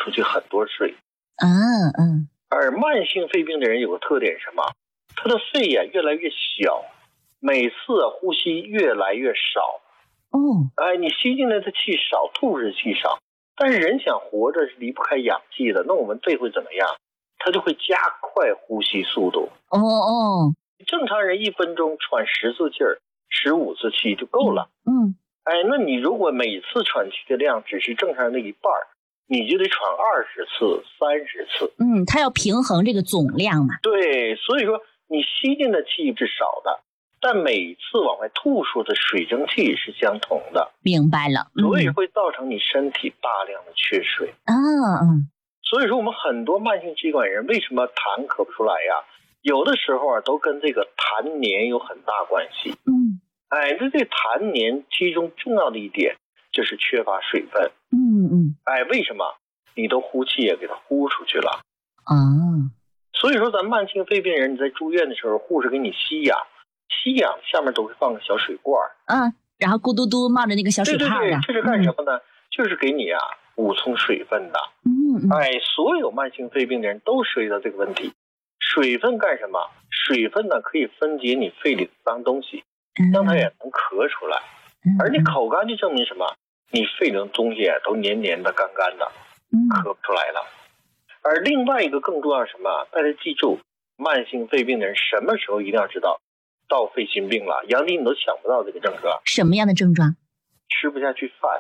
出去很多水。而慢性肺病的人有个特点是什么？他的肺呀越来越小，每次呼吸越来越少。你吸进来的气少，吐出的气少。但是人想活着是离不开氧气的，那我们肺会怎么样？它就会加快呼吸速度。正常人1分钟喘10次气儿，15次气就够了。那你如果每次喘气的量只是正常人的一半，你就得喘20次、30次。 它要平衡这个总量嘛。 对，所以说你吸进的气是少的，但每次往外吐出的水蒸气是相同的。 明白了。 所以会造成你身体大量的缺水。所以说我们很多慢性气管炎为什么痰咳不出来呀？有的时候都跟这个痰黏有很大关系。这痰黏其中重要的一点就是缺乏水分。为什么？你都呼气也给它呼出去了。所以说咱慢性肺病人你在住院的时候，护士给你吸氧下面都会放个小水罐。 然后咕嘟嘟冒着那个小水泡的。 对，这是干什么呢？就是给你补充水分的。所有慢性肺病的人都涉及到这个问题。水分干什么？水分呢可以分解你肺里的脏东西，让它也能咳出来。而你口干就证明什么？你肺里的东西都黏黏的、干干的，咳不出来了。而另外一个更重要是什么？大家记住，慢性肺病的人什么时候一定要知道到肺心病了。杨迪你都想不到这个症状。 什么样的症状？ 吃不下去饭。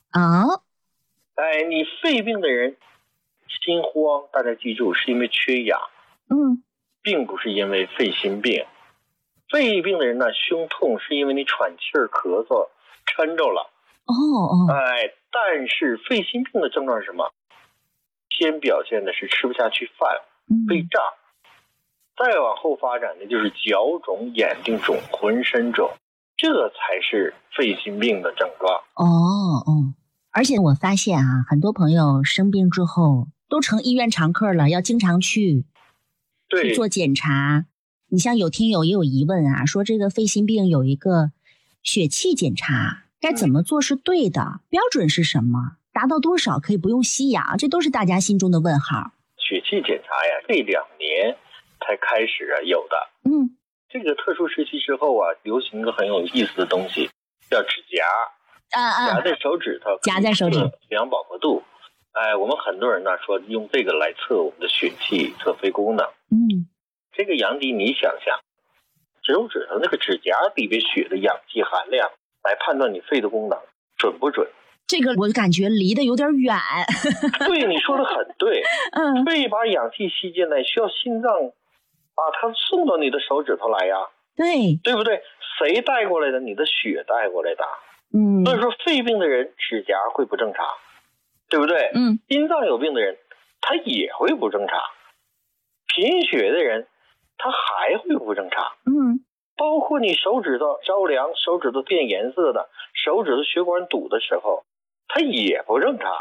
你肺病的人心慌，大家记住是因为缺氧。并不是因为肺心病。肺病的人呢，胸痛是因为你喘气儿、咳嗽撑着了。但是肺心病的症状是什么？先表现的是吃不下去饭，胃胀，再往后发展的就是脚肿、眼睛肿、浑身肿，这才是肺心病的症状。 而且我发现很多朋友生病之后都成医院常客了，要经常去做检查。你像有听友也有疑问说这个肺心病有一个血气检查，该怎么做是对的？标准是什么？达到多少可以不用吸氧？这都是大家心中的问号。 血气检查呀，这2年才开始有的。这个特殊时期之后流行一个很有意思的东西，叫指甲。夹在手指头， 夹在手指量饱和度。我们很多人呢说用这个来测我们的血气，测肺功能。这个杨迪你想想，手指头那个指甲里边血的氧气含量来判断你肺的功能准不准？ 这个我感觉离得有点远。 对，你说的很对。肺把氧气吸进来需要心脏把它送到你的手指头来呀。对不对？谁带过来的？你的血带过来的。所以说肺病的人指甲会不正常，对不对？心脏有病的人他也会不正常，贫血的人他还会不正常。包括你手指头着凉，手指头变颜色的，手指头血管堵的时候它也不正常。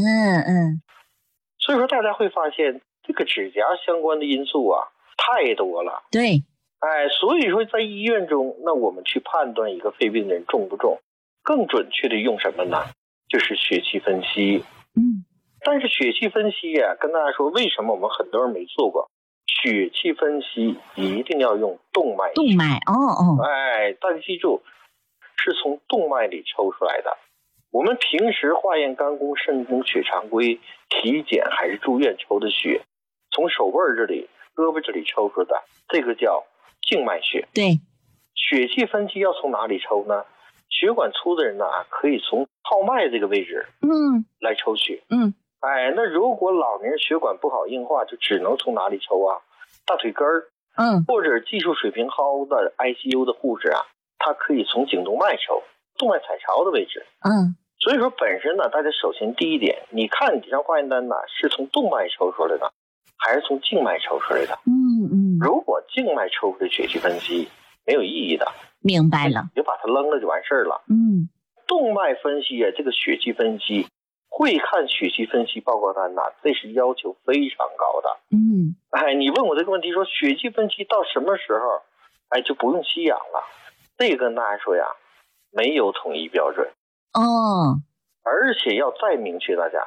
所以说大家会发现这个指甲相关的因素太多了。 对。 所以说在医院中，那我们去判断一个肺病的人重不重，更准确的用什么呢？就是血气分析。但是血气分析跟大家说为什么我们很多人没做过。血气分析一定要用动脉。大家记住，是从动脉里抽出来的。我们平时化验肝功、肾功、血常规、体检还是住院抽的血，从手背这里、胳膊这里抽出的，这个叫静脉血。 对。 血气分析要从哪里抽呢？血管粗的人呢，可以从号脉这个位置来抽血。那如果老年人血管不好硬化，就只能从哪里抽大腿根儿。或者技术水平高的 ICU 的护士他可以从颈动脉抽，动脉彩槽的位置。所以说本身呢，大家首先第一点，你看这张化验单是从动脉抽出来的还是从静脉抽出来的？如果静脉抽出的血气分析没有意义的， 明白了， 你就把它扔了就完事儿了。动脉分析这个血气分析，会看血气分析报告单这是要求非常高的。你问我这个问题说血气分析到什么时候就不用吸氧了，这个跟大家说没有统一标准。而且要再明确大家，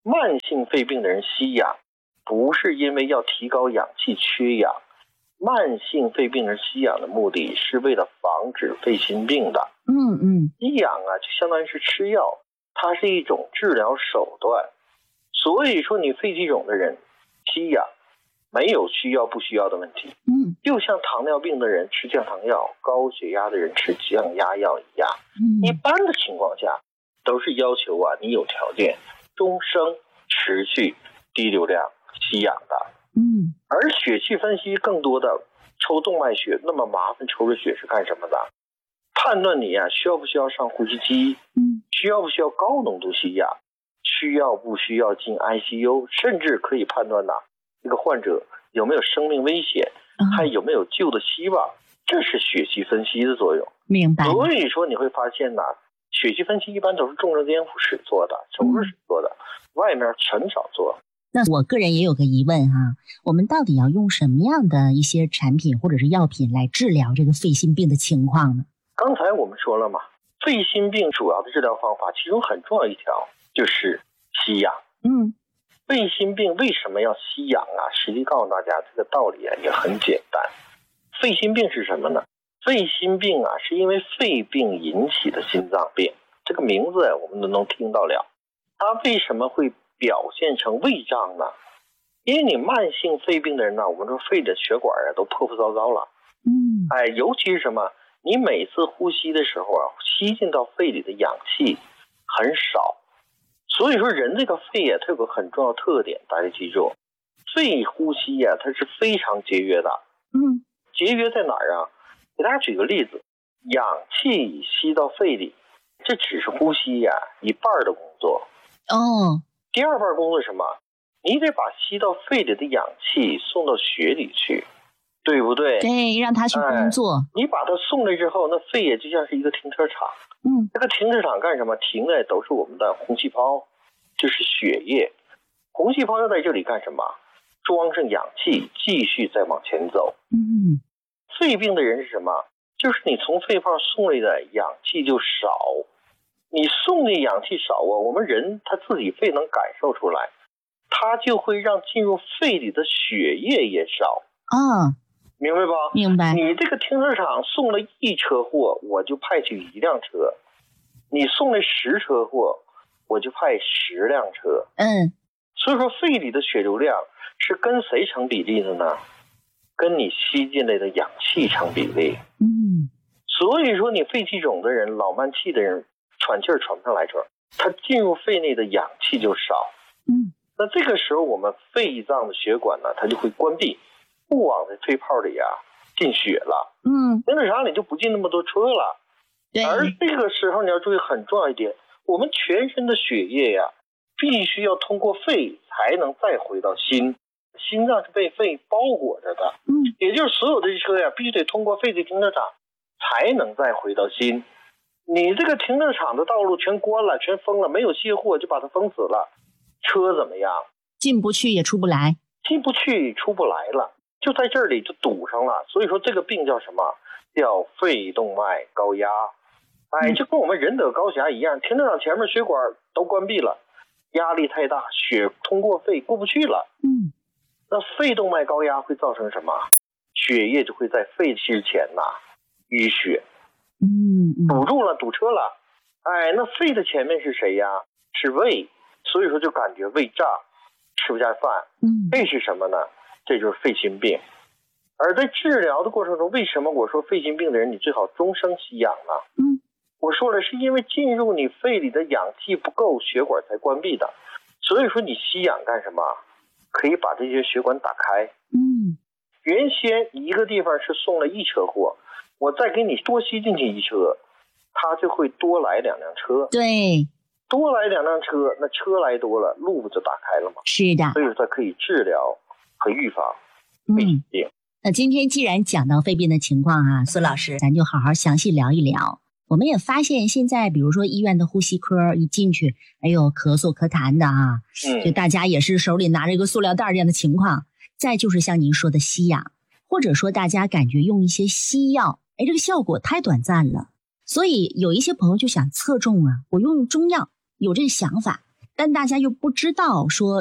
慢性肺病的人吸氧，不是因为要提高氧气缺氧，慢性肺病人吸氧的目的是为了防止肺心病的。吸氧啊，就相当于是吃药，它是一种治疗手段。所以说你肺气肿的人吸氧没有需要不需要的问题。就像糖尿病的人吃降糖药，高血压的人吃降压药一样。一般的情况下都是要求啊，你有条件终生持续低流量吸氧的。而血气分析更多的抽动脉血，那么麻烦抽着血是干什么的？判断你啊需要不需要上呼吸机，需要不需要高浓度吸氧，需要不需要进 ICU， 甚至可以判断这个患者有没有生命危险，还有没有救的希望。这是血气分析的作用。 明白。 所以说你会发现血气分析一般都是重症监护室做的，手术室做的，外面很少做。 那我个人也有个疑问我们到底要用什么样的一些产品或者是药品来治疗这个肺心病的情况呢？ 刚才我们说了嘛，肺心病主要的治疗方法其中很重要一条就是吸氧。肺心病为什么要吸氧实际告诉大家这个道理也很简单。肺心病是什么呢？肺心病是因为肺病引起的心脏病，这个名字我们都能听到了。它为什么会表现成胃胀呢？因为你慢性肺病的人我们说肺的血管都破破糟糟了。尤其是什么？你每次呼吸的时候吸进到肺里的氧气很少。所以说人这个肺它有个很重要特点，大家记住，肺呼吸它是非常节约的。节约在哪儿给大家举个例子，氧气吸到肺里，这只是呼吸一半的工作。第二半工作是什么？你得把吸到肺里的氧气送到血里去，对不对？ 对，让它去工作。 你把它送来之后，那肺也就像是一个停车场。这个停车场干什么？停的都是我们的红细胞，就是血液。红细胞要在这里干什么？装上氧气，继续再往前走。肺病的人是什么？就是你从肺泡送来的氧气就少。你送的氧气少我们人他自己肺能感受出来，他就会让进入肺里的血液也少。明白吧？ 明白。 你这个停车场送了1车货，我就派去1辆车；你送了10车货，我就派10辆车。所以说肺里的血流量是跟谁成比例的呢？跟你吸进来的氧气成比例。所以说你肺气肿的人，老慢气的人，喘气喘不上来他进入肺内的氧气就少。那这个时候我们肺脏的血管它就会关闭，不往这肺泡里进血了。停车场里就不进那么多车了。而这个时候你要注意很重要一点，我们全身的血液必须要通过肺才能再回到心。心脏是被肺包裹着的。也就是所有的车必须得通过肺的停车场才能再回到心。你这个停车场的道路全关了，全封了，没有卸货就把它封死了，车怎么样？ 进不去也出不来。 进不去出不来了，就在这里就堵上了。所以说这个病叫什么？叫肺动脉高压。就跟我们人得高血压一样，停车场前面血管都关闭了，压力太大，血通过肺过不去了。那肺动脉高压会造成什么？血液就会在肺之前淤血。堵住了，堵车了。那肺的前面是谁呀？是胃。所以说就感觉胃胀，吃不下饭。这是什么呢？这就是肺心病。而在治疗的过程中，为什么我说肺心病的人你最好终生吸氧呢？我说了，是因为进入你肺里的氧气不够，血管才关闭的。所以说你吸氧干什么？可以把这些血管打开。原先一个地方是送了1车货，我再给你多吸进去1车，它就会多来2辆车。 对， 多来2辆车，那车来多了，路不就打开了吗？ 是的。 所以说它可以治疗和预防肺病。 那今天既然讲到肺病的情况孙老师，咱就好好详细聊一聊。我们也发现现在比如说医院的呼吸科一进去，咳嗽咳痰的就大家也是手里拿着一个塑料袋这样的情况。再就是像您说的吸氧，或者说大家感觉用一些西药，这个效果太短暂了，所以有一些朋友就想侧重我用中药，有这个想法， 但大家又不知道说